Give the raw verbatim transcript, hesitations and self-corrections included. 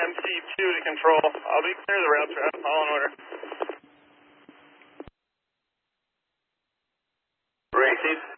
M C two to control. I'll be clear the route track. All in order. Racing.